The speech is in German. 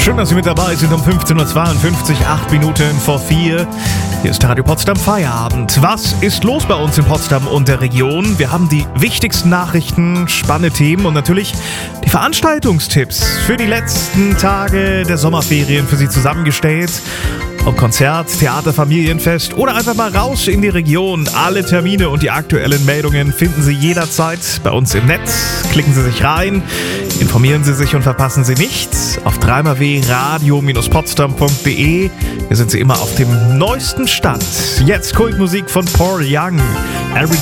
Schön, dass Sie mit dabei sind um 15.52 Uhr, 8 Minuten vor 4. Hier ist Radio Potsdam Feierabend. Was ist los bei uns in Potsdam und der Region? Wir haben die wichtigsten Nachrichten, spannende Themen und natürlich die Veranstaltungstipps für die letzten Tage der Sommerferien für Sie zusammengestellt. Ob Konzert, Theater, Familienfest oder einfach mal raus in die Region. Alle Termine und die aktuellen Meldungen finden Sie jederzeit bei uns im Netz. Klicken Sie sich rein, informieren Sie sich und verpassen Sie nichts auf www.radio-potsdam.de. Hier sind Sie immer auf dem neuesten Stand. Jetzt Kultmusik von Paul Young.